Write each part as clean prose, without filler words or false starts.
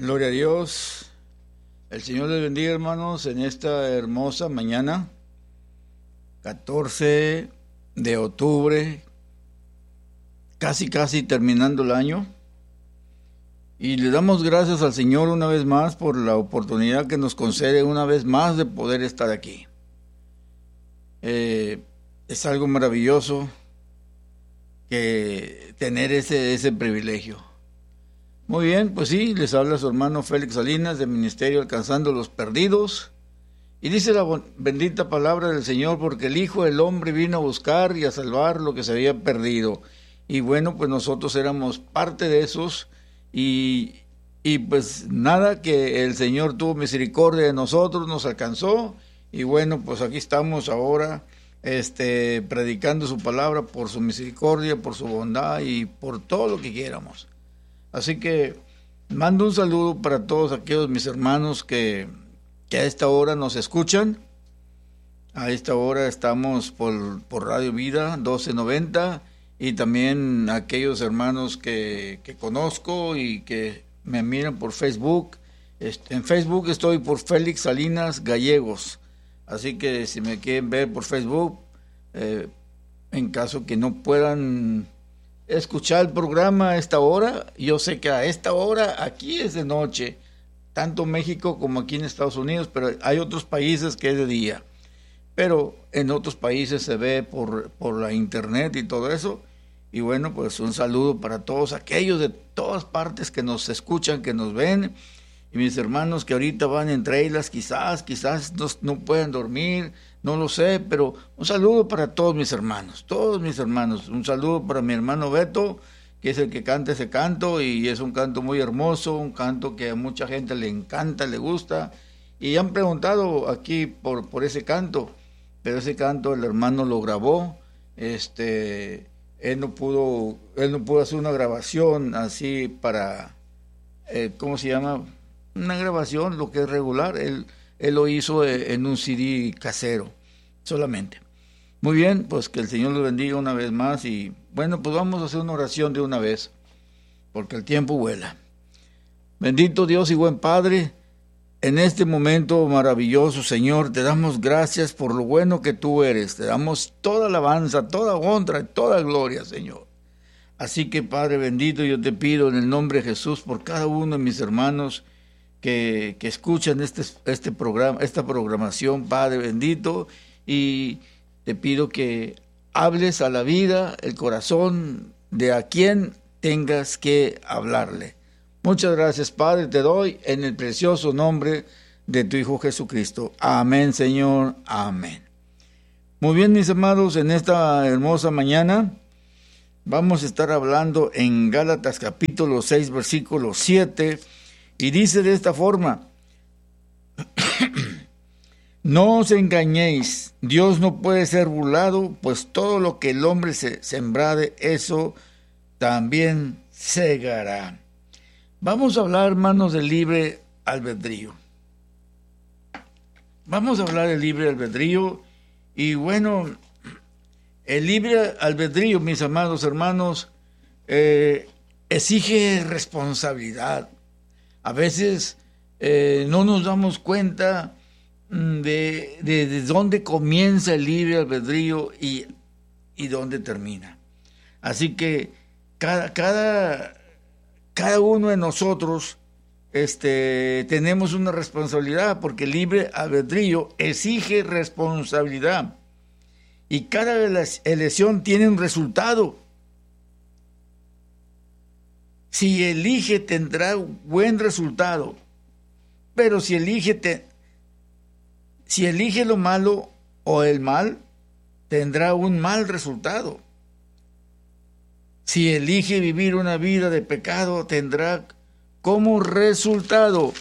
Gloria a Dios. El Señor les bendiga, hermanos, en esta hermosa mañana, 14 de octubre, casi terminando el año. Y le damos gracias al Señor una vez más por la oportunidad que nos concede una vez más de poder estar aquí. Es algo maravilloso que tener ese privilegio. Muy bien, pues sí, les habla su hermano Félix Salinas del Ministerio Alcanzando los Perdidos. Y dice la bendita palabra del Señor, porque el Hijo del Hombre vino a buscar y a salvar lo que se había perdido. Y bueno, pues nosotros éramos parte de esos. Y pues nada, que el Señor tuvo misericordia de nosotros, nos alcanzó. Y bueno, pues aquí estamos ahora predicando su palabra por su misericordia, por su bondad y por todo lo que quieramos. Así que mando un saludo para todos aquellos mis hermanos que a esta hora nos escuchan. A esta hora estamos por Radio Vida 1290 y también aquellos hermanos que conozco y que me miran por Facebook. En Facebook estoy por Félix Salinas Gallegos. Así que si me quieren ver por Facebook, en caso que no puedan escuchar el programa a esta hora, yo sé que a esta hora aquí es de noche, tanto México como aquí en Estados Unidos, pero hay otros países que es de día, pero en otros países se ve por la internet y todo eso. Y bueno, pues un saludo para todos aquellos de todas partes que nos escuchan, que nos ven, y mis hermanos que ahorita van en trailers, quizás no puedan dormir, no lo sé, pero un saludo para todos mis hermanos, un saludo para mi hermano Beto, que es el que canta ese canto, y es un canto muy hermoso, un canto que a mucha gente le encanta, le gusta, y han preguntado aquí por ese canto, pero ese canto el hermano lo grabó, él no pudo hacer una grabación así para, ¿cómo se llama?, una grabación, lo que es regular, él lo hizo en un CD casero, solamente. Muy bien, pues que el Señor lo bendiga una vez más y bueno, pues vamos a hacer una oración de una vez, porque el tiempo vuela. Bendito Dios y buen Padre, en este momento maravilloso, Señor, te damos gracias por lo bueno que tú eres, te damos toda alabanza, toda honra, toda gloria, Señor. Así que, Padre bendito, yo te pido en el nombre de Jesús por cada uno de mis hermanos que escuchan este programa, esta programación, Padre bendito, y te pido que hables a la vida, el corazón de a quien tengas que hablarle. Muchas gracias, Padre, te doy en el precioso nombre de tu Hijo Jesucristo. Amén, Señor, amén. Muy bien, mis amados, en esta hermosa mañana vamos a estar hablando en Gálatas capítulo 6, versículo 7, y dice de esta forma: no os engañéis, Dios no puede ser burlado, pues todo lo que el hombre sembrare, eso también segará. Vamos a hablar, hermanos, del libre albedrío. Vamos a hablar del libre albedrío. Y bueno, el libre albedrío, mis amados hermanos, exige responsabilidad. A veces no nos damos cuenta de dónde comienza el libre albedrío y dónde termina. Así que cada uno de nosotros tenemos una responsabilidad, porque el libre albedrío exige responsabilidad. Y cada elección tiene un resultado. Si elige, tendrá buen resultado. Pero si elige lo malo o el mal, tendrá un mal resultado. Si elige vivir una vida de pecado, tendrá como resultado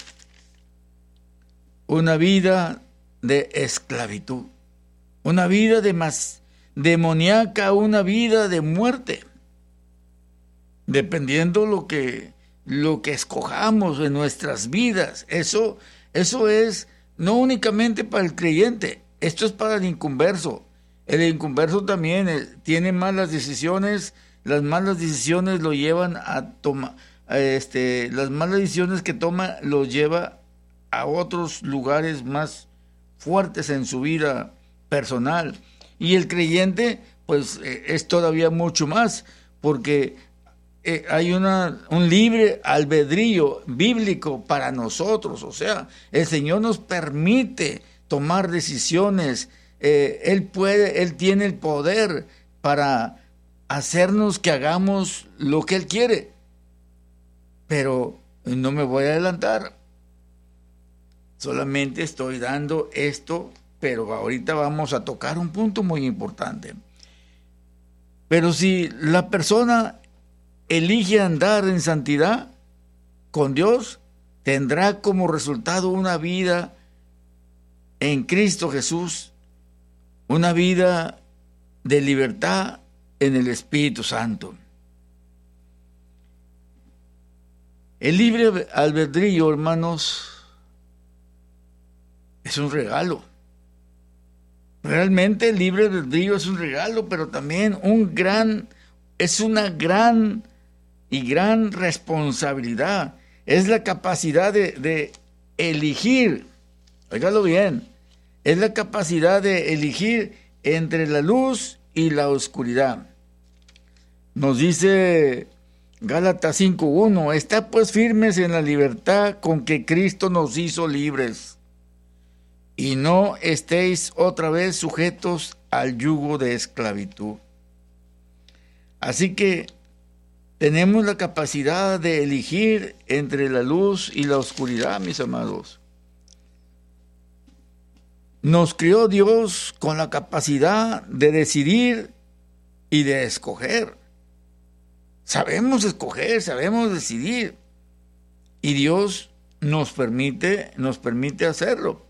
una vida de esclavitud, una vida demoníaca, una vida de muerte, dependiendo lo que escojamos en nuestras vidas. Eso es no únicamente para el creyente, esto es para el inconverso. El inconverso también tiene malas decisiones. Las malas decisiones lo llevan a las malas decisiones que toma los lleva a otros lugares más fuertes en su vida personal. Y el creyente, pues, es todavía mucho más, porque hay un libre albedrío bíblico para nosotros. O sea, el Señor nos permite tomar decisiones. Él tiene el poder para hacernos que hagamos lo que Él quiere. Pero no me voy a adelantar. Solamente estoy dando esto, pero ahorita vamos a tocar un punto muy importante. Pero si la persona elige andar en santidad con Dios, tendrá como resultado una vida en Cristo Jesús, una vida de libertad en el Espíritu Santo. El libre albedrío, hermanos, es un regalo. Realmente el libre albedrío es un regalo, pero también es una gran y gran responsabilidad. Es la capacidad de elegir, óigalo bien, es la capacidad de elegir entre la luz y la oscuridad. Nos dice Gálatas 5:1, está pues firmes en la libertad con que Cristo nos hizo libres, y no estéis otra vez sujetos al yugo de esclavitud. Así que tenemos la capacidad de elegir entre la luz y la oscuridad, mis amados. Nos crió Dios con la capacidad de decidir y de escoger. Sabemos escoger, sabemos decidir. Y Dios nos permite hacerlo.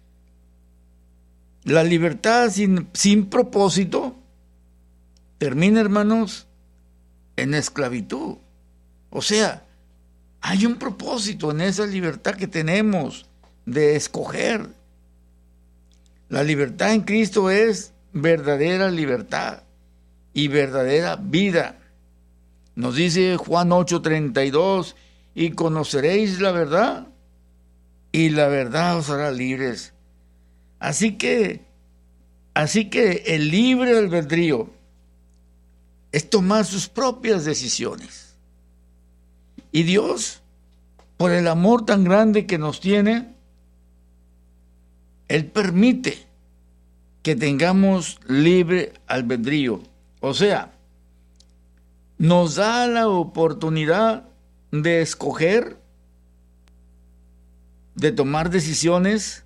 La libertad sin propósito termina, hermanos, en esclavitud. O sea, hay un propósito en esa libertad que tenemos de escoger. La libertad en Cristo es verdadera libertad y verdadera vida. Nos dice Juan 8:32, y conoceréis la verdad, y la verdad os hará libres. Así que el libre albedrío es tomar sus propias decisiones. Y Dios, por el amor tan grande que nos tiene, Él permite que tengamos libre albedrío. O sea, nos da la oportunidad de escoger, de tomar decisiones,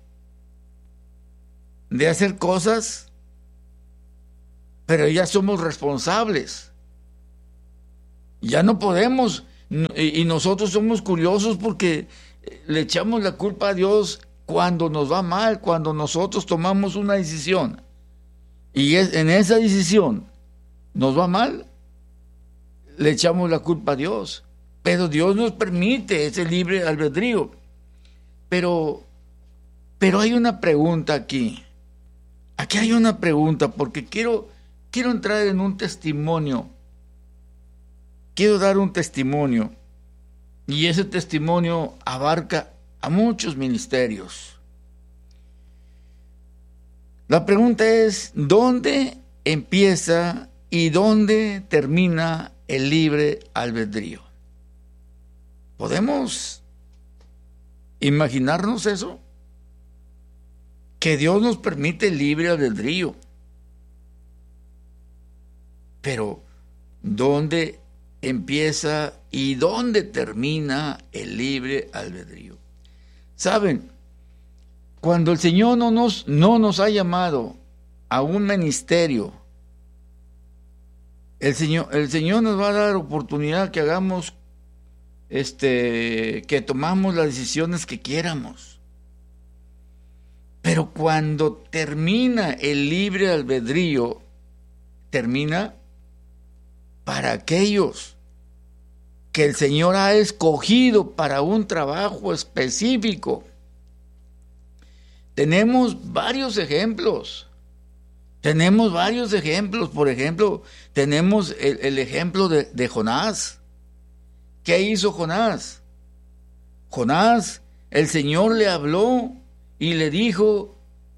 de hacer cosas, pero ya somos responsables. Ya no podemos, y nosotros somos curiosos porque le echamos la culpa a Dios cuando nos va mal, cuando nosotros tomamos una decisión y en esa decisión nos va mal, le echamos la culpa a Dios. Pero Dios nos permite ese libre albedrío. Pero hay una pregunta aquí. Aquí hay una pregunta, porque quiero entrar en un testimonio. Quiero dar un testimonio. Y ese testimonio abarca a muchos ministerios. La pregunta es, ¿dónde empieza y dónde termina el libre albedrío? ¿Podemos imaginarnos eso? Que Dios nos permite el libre albedrío. Pero, ¿dónde empieza y dónde termina el libre albedrío? ¿Saben? Cuando el Señor no nos ha llamado a un ministerio, el Señor nos va a dar oportunidad que hagamos, que tomamos las decisiones que quieramos. Pero cuando termina el libre albedrío, termina para aquellos que el Señor ha escogido para un trabajo específico. Tenemos varios ejemplos. Por ejemplo, tenemos el ejemplo de Jonás, ¿Qué hizo Jonás? Jonás, el Señor le habló y le dijo: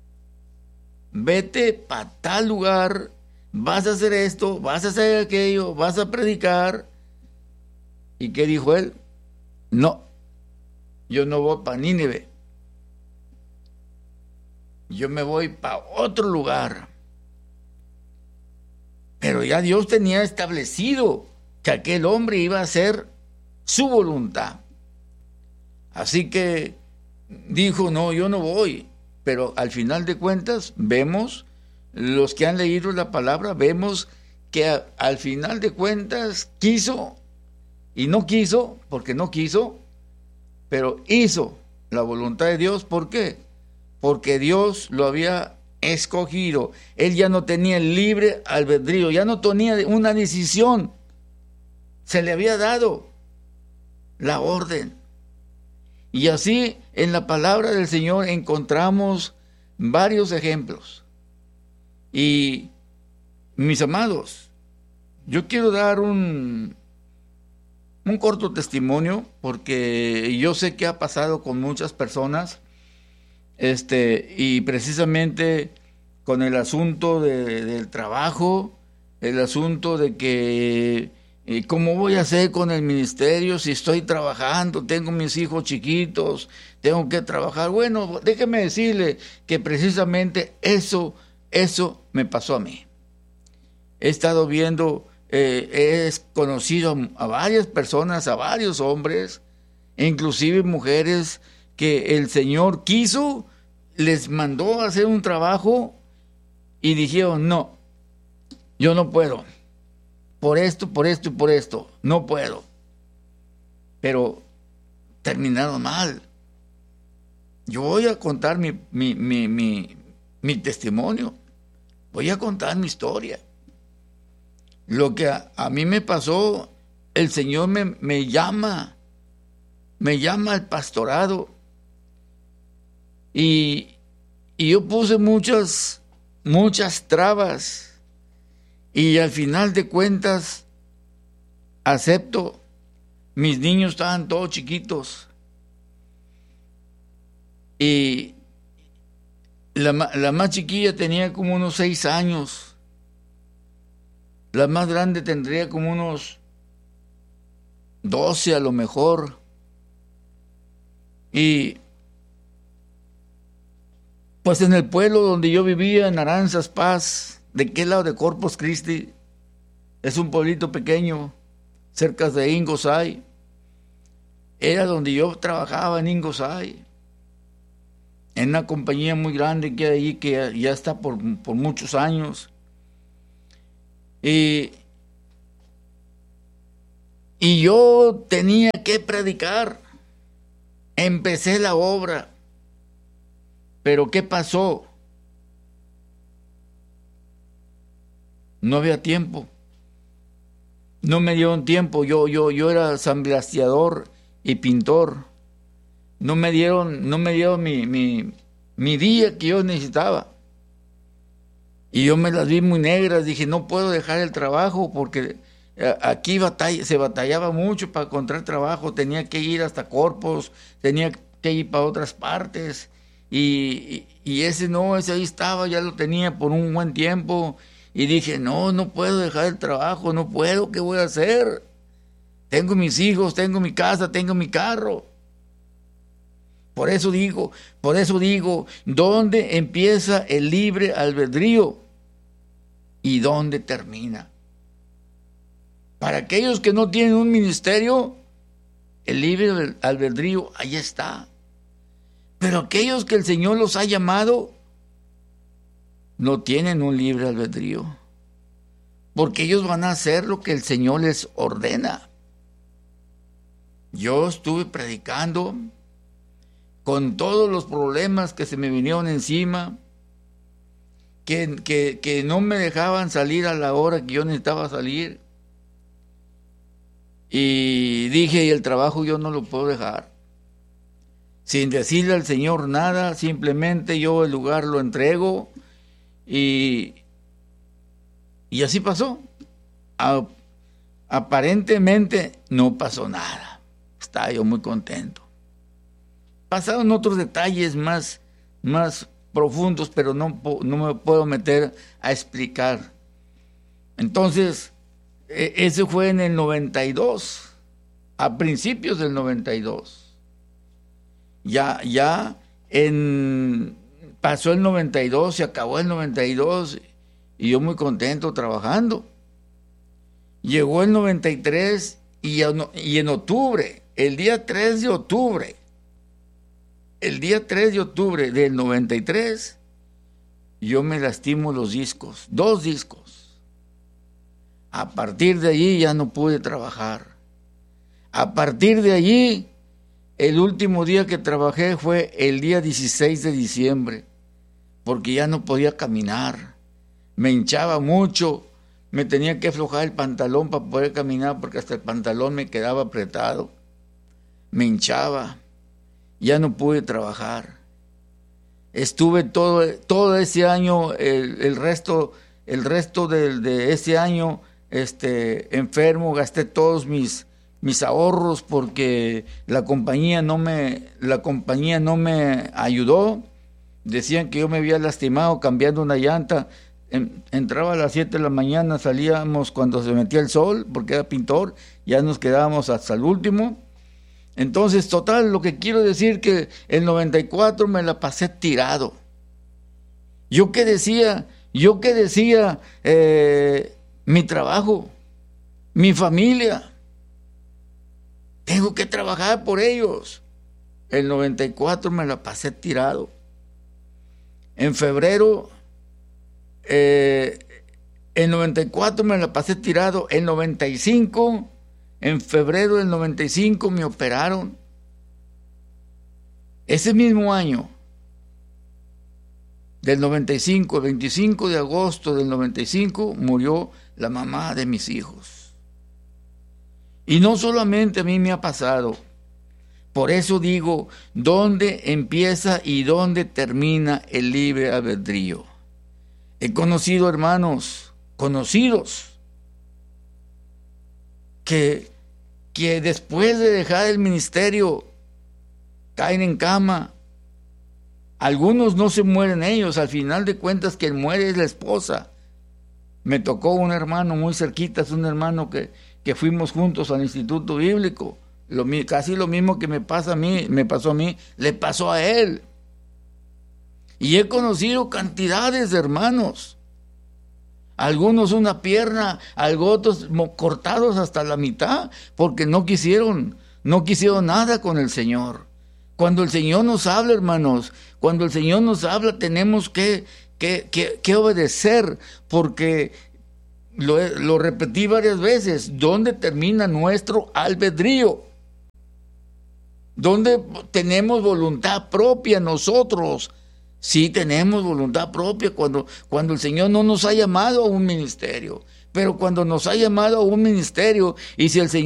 vete para tal lugar, vas a hacer esto, vas a hacer aquello, vas a predicar. ¿Y qué dijo él? No, yo no voy para Nínive, yo me voy para otro lugar. Pero ya Dios tenía establecido que aquel hombre iba a hacer su voluntad. Así que dijo: no, yo no voy. Pero al final de cuentas vemos, los que han leído la palabra, vemos que al final de cuentas quiso y no quiso, porque no quiso, pero hizo la voluntad de Dios. ¿Por qué? Porque Dios lo había escogido. Él ya no tenía el libre albedrío, ya no tenía una decisión. Se le había dado la orden. Y así en la palabra del Señor encontramos varios ejemplos. Y mis amados, yo quiero dar un corto testimonio, porque yo sé que ha pasado con muchas personas, y precisamente con el asunto del trabajo, el asunto de que ¿cómo voy a hacer con el ministerio si estoy trabajando? Tengo mis hijos chiquitos, tengo que trabajar. Bueno, déjeme decirle que precisamente eso me pasó a mí. He estado viendo, he conocido a varias personas, a varios hombres, inclusive mujeres, que el Señor quiso, les mandó a hacer un trabajo y dijeron: no, yo no puedo. Por esto, y por esto, no puedo. Pero terminaron mal. Yo voy a contar mi testimonio. Voy a contar mi historia. Lo que a mí me pasó, el Señor me llama al pastorado. Y yo puse muchas trabas. Y al final de cuentas, acepto. Mis niños estaban todos chiquitos. Y la más chiquilla tenía como unos 6 años. La más grande tendría como unos 12 a lo mejor. Y pues en el pueblo donde yo vivía, en Aranzas Paz, ¿de qué lado de Corpus Christi? Es un pueblito pequeño, cerca de Ingleside. Era donde yo trabajaba, en Ingleside, en una compañía muy grande que hay allí, que ya está por muchos años. Y yo tenía que predicar. Empecé la obra. Pero ¿qué pasó? No había tiempo. No me dieron tiempo. Yo era samblasteador y pintor. No me dieron mi día que yo necesitaba. Y yo me las vi muy negras. Dije: no puedo dejar el trabajo, porque aquí se batallaba mucho para encontrar trabajo. Tenía que ir hasta Corpus, tenía que ir para otras partes. Y ese ahí estaba, ya lo tenía por un buen tiempo. Y dije: no puedo dejar el trabajo, no puedo, ¿qué voy a hacer? Tengo mis hijos, tengo mi casa, tengo mi carro. Por eso digo, ¿dónde empieza el libre albedrío y dónde termina? Para aquellos que no tienen un ministerio, el libre albedrío ahí está. Pero aquellos que el Señor los ha llamado, no tienen un libre albedrío, porque ellos van a hacer lo que el Señor les ordena. Yo estuve predicando con todos los problemas que se me vinieron encima, que no me dejaban salir a la hora que yo necesitaba salir. Y dije: y el trabajo yo no lo puedo dejar. Sin decirle al Señor nada, simplemente yo el lugar lo entrego. Y así pasó. Aparentemente no pasó nada. Estaba yo muy contento. Pasaron otros detalles más profundos, pero no me puedo meter a explicar. Entonces, ese fue en el 92, a principios del 92. Pasó el 92, se acabó el 92 y yo muy contento trabajando. Llegó el 93 y en octubre, el día 3 de octubre del 93, yo me lastimo los discos, 2 discos. A partir de allí ya no pude trabajar. A partir de allí, el último día que trabajé fue el día 16 de diciembre, porque ya no podía caminar. Me hinchaba mucho, me tenía que aflojar el pantalón para poder caminar, porque hasta el pantalón me quedaba apretado. Me hinchaba, ya no pude trabajar. Estuve todo ese año, el resto de ese año, enfermo. Gasté todos mis ahorros porque la compañía no me ayudó. Decían que yo me había lastimado cambiando una llanta. Entraba a las 7 de la mañana, salíamos cuando se metía el sol, porque era pintor, ya nos quedábamos hasta el último. Entonces, total, lo que quiero decir que el 94 me la pasé tirado. Yo qué decía, mi trabajo, mi familia, tengo que trabajar por ellos. El 94 me la pasé tirado. En febrero, el 94 me la pasé tirado. El 95, en febrero del 95 me operaron. Ese mismo año, del 95, el 25 de agosto del 95, murió la mamá de mis hijos. Y no solamente a mí me ha pasado. Por eso digo, ¿dónde empieza y dónde termina el libre albedrío? He conocido hermanos, conocidos, que después de dejar el ministerio caen en cama. Algunos no se mueren ellos, al final de cuentas quien muere es la esposa. Me tocó un hermano muy cerquita, es un hermano que fuimos juntos al Instituto Bíblico. Casi lo mismo que me pasó a mí, le pasó a él. Y he conocido cantidades de hermanos, algunos una pierna, otros cortados hasta la mitad, porque no quisieron nada con el Señor. Cuando el Señor nos habla, hermanos, cuando el Señor nos habla, tenemos que obedecer, porque lo repetí varias veces. ¿Dónde termina nuestro albedrío? ¿Dónde tenemos voluntad propia nosotros? Sí tenemos voluntad propia cuando el Señor no nos ha llamado a un ministerio. Pero cuando nos ha llamado a un ministerio, y si el Señor